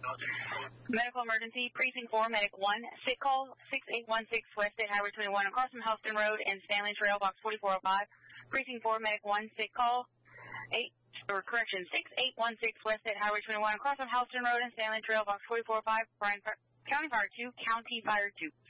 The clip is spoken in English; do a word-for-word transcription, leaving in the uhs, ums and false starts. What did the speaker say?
Medical emergency, precinct four, medic one, sick call, six eight one six West State Highway twenty-one, across from Houston Road and Stanley Trail, box forty-four oh five. Precinct four, medic one, sick call, eight, or correction, six eight one six West State Highway twenty-one, across from Houston Road and Stanley Trail, box forty-four oh five, Bryan, County Fire two, County Fire two.